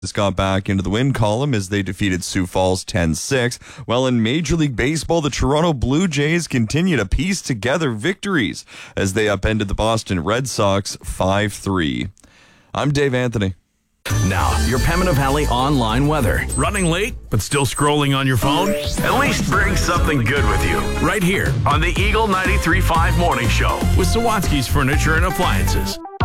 Just got back into the win column as they defeated Sioux Falls 10-6. While in Major League Baseball, the Toronto Blue Jays continue to piece together victories as they upended the Boston Red Sox 5-3. I'm Dave Anthony. Now, your Pembina Valley online weather. Running late, but still scrolling on your phone? At least bring something good with you. Right here on the Eagle 93.5 Morning Show with Sawatsky's Furniture and Appliances.